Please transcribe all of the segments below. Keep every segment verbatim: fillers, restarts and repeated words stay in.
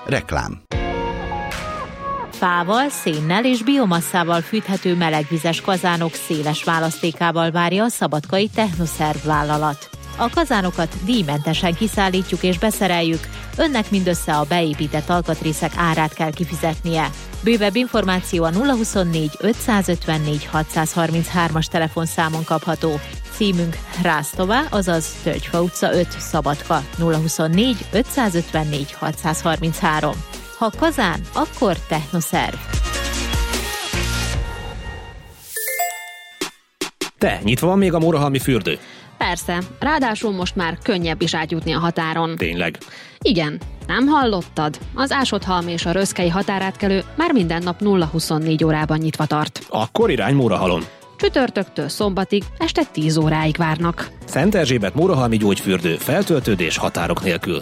Reklám. Fával, szénnel és biomasszával fűthető melegvizes kazánok széles választékával várja a szabadkai Technoszerv vállalat. A kazánokat díjmentesen kiszállítjuk és beszereljük, önnek mindössze a beépített alkatrészek árát kell kifizetnie. Bővebb információ a nulla huszonnégy ötszázötvennégy hatszázharminchárom-as telefonszámon kapható. Címünk Rásztová, azaz Tölgyfa utca öt, Szabadka, nulla huszonnégy ötszázötvennégy hatszázharminchárom. Ha kazán, akkor Technoszerv. Te, nyitva van még a Mórahalmi fürdő? Persze, ráadásul most már könnyebb is átjutni a határon. Tényleg? Igen, nem hallottad? Az Ásodhalmi és a Röszkei határátkelő már minden nap nulla huszonnégy órában nyitva tart. Akkor irány Mórahalom. Csütörtöktől szombatig este tíz óráig várnak. Szent Erzsébet Mórahalmi gyógyfürdő, feltöltődés határok nélkül.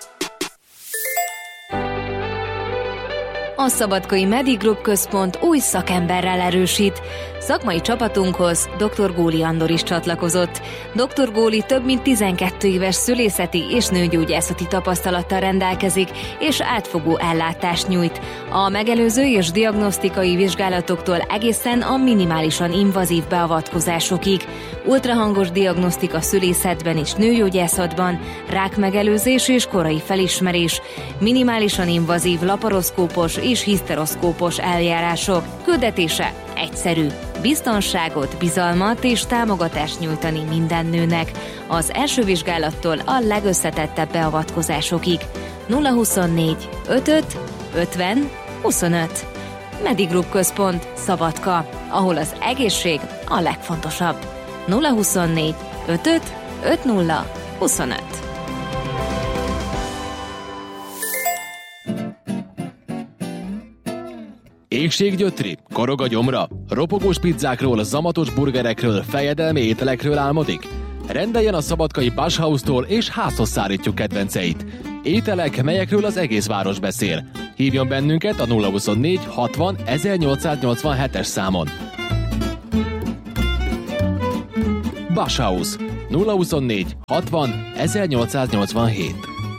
A Szabadkai Medigroup Központ új szakemberrel erősít. Szakmai csapatunkhoz dr. Góli Andor is csatlakozott. doktor Góli több mint tizenkét éves szülészeti és nőgyógyászati tapasztalattal rendelkezik, és átfogó ellátást nyújt. A megelőző és diagnosztikai vizsgálatoktól egészen a minimálisan invazív beavatkozásokig. Ultrahangos diagnosztika szülészetben és nőgyógyászatban, rákmegelőzés és korai felismerés, minimálisan invazív laparoszkópos és hiszteroszkópos eljárások. Küldetése egyszerű. Biztonságot, bizalmat és támogatást nyújtani minden nőnek. Az első vizsgálattól a legösszetettebb beavatkozásokig. nulla huszonnégy ötöt ötven huszonöt. Medigroup Központ, Szabadka, ahol az egészség a legfontosabb. nulla huszonnégy ötöt ötven huszonöt. Égséggyötri, korog a gyomra, ropogós pizzákról, zamatos burgerekről, fejedelmi ételekről álmodik? Rendeljen a szabadkai Bashhouse-tól és házhoz szállítjuk kedvenceit. Ételek, melyekről az egész város beszél. Hívjon bennünket a nulla huszonnégy hatvan ezernyolcszáznyolcvanhetes számon. Bashhouse nulla huszonnégy hatvan ezernyolcszáznyolcvanhét.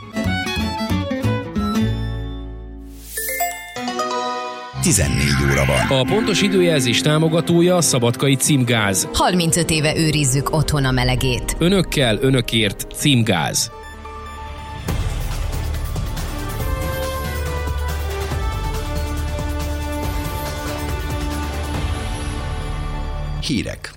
tizennégy óra van. A pontos időjelzés támogatója a Szabadkai Címgáz. harmincöt éve őrizzük otthon a melegét. Önökkel, önökért Címgáz. Hírek.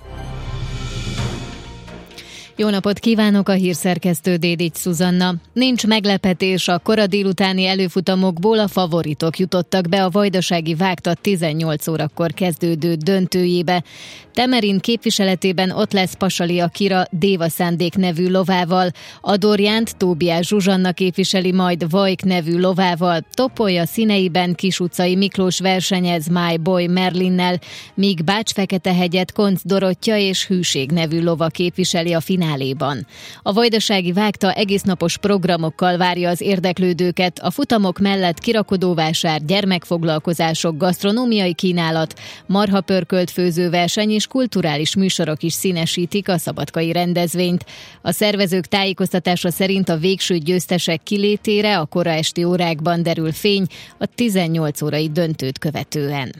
Jó napot kívánok, a hírszerkesztő Dédics Szuzanna. Nincs meglepetés, a kora délutáni előfutamokból a favoritok jutottak be a vajdasági Vágta tizennyolc órakor kezdődő döntőjébe. Temerin képviseletében ott lesz Pasali Akira Déva Szándék nevű lovával, Adorjánt Tóbiás Zsuzsanna képviseli majd Vajk nevű lovával, Topolya színeiben Kisutcai Miklós versenyez My Boy Merlinnel, míg Bács-Feketehegyet Koncz Dorottya és Hűség nevű lova képviseli a finál. A vajdasági Vágta egésznapos programokkal várja az érdeklődőket, a futamok mellett kirakodóvásár, gyermekfoglalkozások, gasztronómiai kínálat, marhapörkölt főzőverseny és kulturális műsorok is színesítik a szabadkai rendezvényt. A szervezők tájékoztatása szerint a végső győztesek kilétére a kora esti órákban derül fény a tizennyolc órai döntőt követően.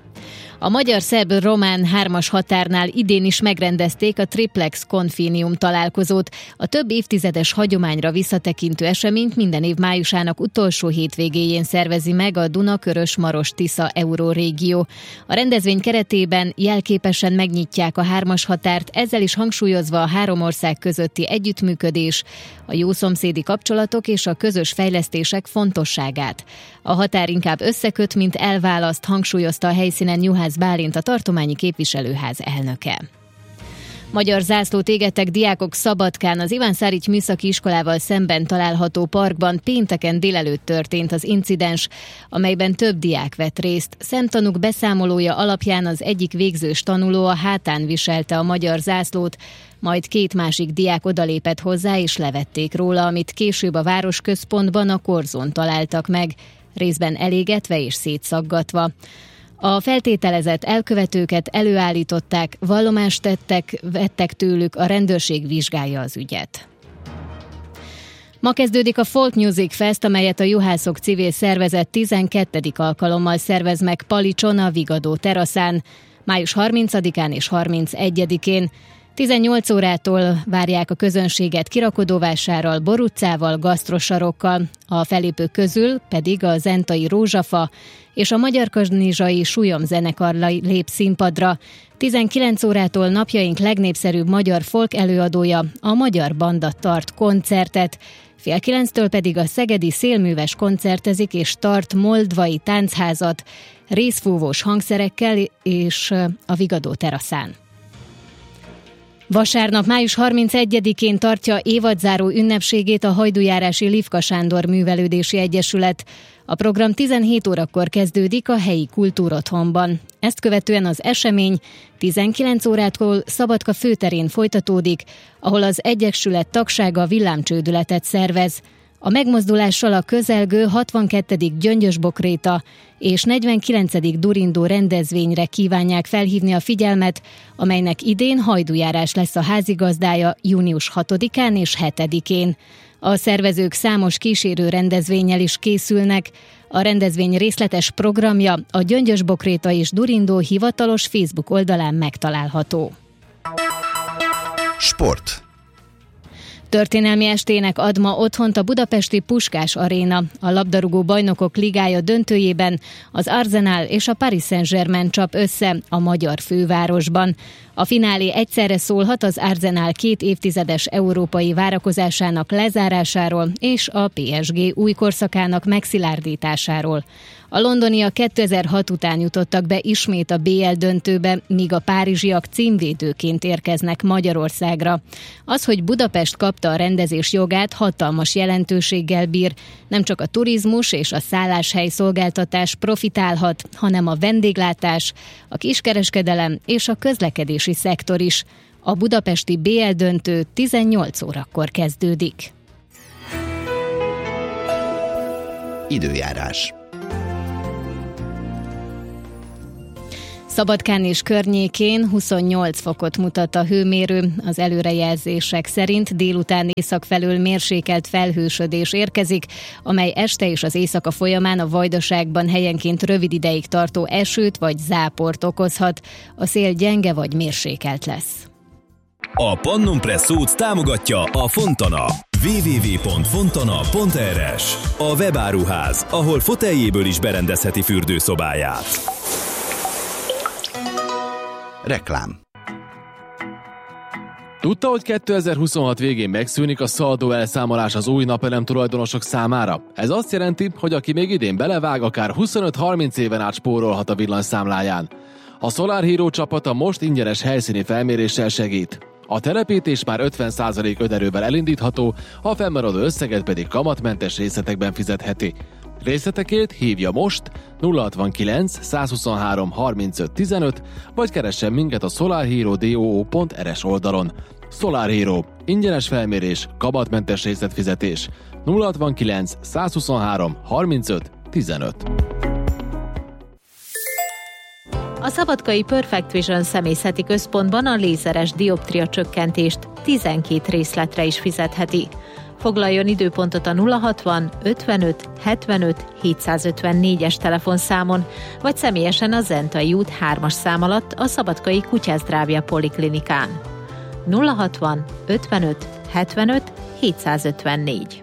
A magyar-szerb-román hármas határnál idén is megrendezték a Triplex Konfínium találkozót. A több évtizedes hagyományra visszatekintő eseményt minden év májusának utolsó hétvégéjén szervezi meg a Duna-Körös-Maros-Tisza Eurórégió. A rendezvény keretében jelképesen megnyitják a hármas határt, ezzel is hangsúlyozva a három ország közötti együttműködés, a jó szomszédi kapcsolatok és a közös fejlesztések fontosságát. A határ inkább összeköt, mint elválaszt, hangsúlyozta a helyszínen Juhász Bálint, a tartományi képviselőház elnöke. Magyar zászlót égettek diákok Szabadkán, az Iván Szárics műszaki iskolával szemben található parkban pénteken délelőtt történt az incidens, amelyben több diák vett részt. Szemtanúk beszámolója alapján az egyik végzős tanuló a hátán viselte a magyar zászlót, majd két másik diák odalépett hozzá és levették róla, amit később a városközpontban a korzón találtak meg, részben elégetve és szétszaggatva. A feltételezett elkövetőket előállították, vallomást tettek, vettek tőlük, a rendőrség vizsgálja az ügyet. Ma kezdődik a Folk Music Fest, amelyet a Juhászok civil szervezet tizenkettedik alkalommal szervez meg Palicson a Vigadó teraszán, május harmincadikán és harmincegyedikén. tizennyolc órától várják a közönséget kirakodóvásárral, borutcával, gasztrosarokkal, a fellépők közül pedig a zentai Rózsafa és a magyarkanizsai Súlyom zenekar lép színpadra. tizenkilenc órától napjaink legnépszerűbb magyar folk előadója, a Magyar Banda tart koncertet. Fél kilenctől pedig a Szegedi Szélműves koncertezik és tart moldvai táncházat részfúvós hangszerekkel és a Vigadó teraszán. Vasárnap, május harmincegyedikén tartja évadzáró ünnepségét a Hajdújárási Lifka Sándor Művelődési Egyesület. A program tizenhét órakor kezdődik a helyi kultúrotthonban. Ezt követően az esemény tizenkilenc órától Szabadka főterén folytatódik, ahol az egyesület tagsága villámcsődületet szervez. A megmozdulással a közelgő hatvankettedik Gyöngyösbokréta és negyvenkilencedik Durindó rendezvényre kívánják felhívni a figyelmet, amelynek idén hajdújárás lesz a házigazdája június hatodikán és hetedikén. A szervezők számos kísérő rendezvénnyel is készülnek. A rendezvény részletes programja a Gyöngyösbokréta és Durindó hivatalos Facebook oldalán megtalálható. Sport. Történelmi estének ad ma otthont a budapesti Puskás Aréna. A labdarúgó bajnokok ligája döntőjében az Arsenal és a Paris Saint-Germain csap össze a magyar fővárosban. A finálé egyszerre szólhat az Arsenal két évtizedes európai várakozásának lezárásáról és a pé es gé új korszakának megszilárdításáról. A londoniak kétezer-hat után jutottak be ismét a bé el döntőbe, míg a párizsiak címvédőként érkeznek Magyarországra. Az, hogy Budapest kapta a rendezés jogát, hatalmas jelentőséggel bír. Nem csak a turizmus és a szálláshely szolgáltatás profitálhat, hanem a vendéglátás, a kiskereskedelem és a közlekedési szektor is. A budapesti bé el döntő tizennyolc órakor kezdődik. Időjárás. Szabadkán és környékén huszonnyolc fokot mutat a hőmérő, az előrejelzések szerint délután észak felől mérsékelt felhősödés érkezik, amely este és az éjszaka folyamán a Vajdaságban helyenként rövid ideig tartó esőt vagy záport okozhat, a szél gyenge vagy mérsékelt lesz. A Pannun Presszót támogatja a Fontana. double-u double-u double-u pont fontana pont er es. A webáruház, ahol foteljéből is berendezheti fürdőszobáját. Reklám. Tudta, hogy kétezer-huszonhat végén megszűnik a szaldó elszámolás az új napelem tulajdonosok számára? Ez azt jelenti, hogy aki még idén belevág, akár huszonöt-harminc éven át spórolhat a villanyszámláján. A Solar Hero csapata most ingyenes helyszíni felméréssel segít. A telepítés már ötven százalék önerővel elindítható, a fennmaradó összeget pedig kamatmentes részletekben fizetheti. Részletekért hívja most nulla hatvankilenc százhuszonhárom harmincöt tizenöt, vagy keressen minket a solarhero pont do pont er es oldalon. Solar Hero. Ingyenes felmérés, kamatmentes részletfizetés. nulla hatvankilenc százhuszonhárom harmincöt tizenöt. A szabadkai Perfect Vision személyzeti központban a lézeres dioptria csökkentést tizenkét részletre is fizetheti. Foglaljon időpontot a nulla hatvan ötvenöt hetvenöt hétszázötvennégyes telefonszámon, vagy személyesen a Zentai út hármas szám alatt a Szabadkai Kutyázdrávja Poliklinikán. nulla hatvan ötvenöt hetvenöt hétszázötvennégy.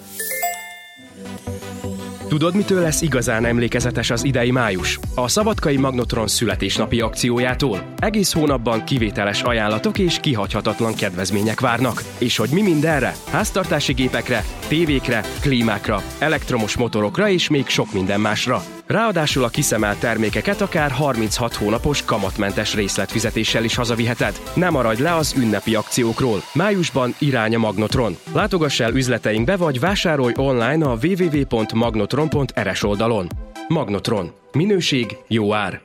Tudod, mitől lesz igazán emlékezetes az idei május? A Szabadkai Magnotron születésnapi akciójától. Egész hónapban kivételes ajánlatok és kihagyhatatlan kedvezmények várnak. És hogy mi mindenre? Háztartási gépekre, tévékre, klímákra, elektromos motorokra és még sok minden másra. Ráadásul a kiszemelt termékeket akár harminchat hónapos kamatmentes részletfizetéssel is hazaviheted. Ne maradj le az ünnepi akciókról. Májusban irány a Magnotron. Látogass el üzleteinkbe, vagy vásárolj online a double-u double-u double-u pont magnotron pont er es oldalon. Magnotron. Minőség, jó ár.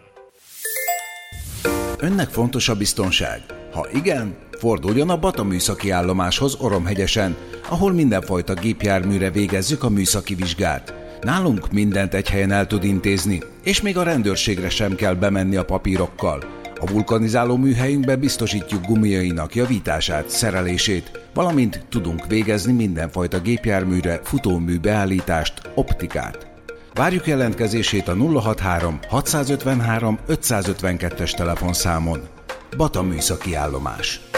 Önnek fontos a biztonság? Ha igen, forduljon a Bata műszaki állomáshoz Oromhegyesen, ahol mindenfajta gépjárműre végezzük a műszaki vizsgát. Nálunk mindent egy helyen el tud intézni, és még a rendőrségre sem kell bemenni a papírokkal. A vulkanizáló műhelyünkben biztosítjuk gumiainak javítását, szerelését, valamint tudunk végezni mindenfajta gépjárműre futómű beállítást, optikát. Várjuk jelentkezését a nulla hatvanhárom hatszázötvenhárom ötszázötvenkettes telefonszámon. Bata műszaki állomás.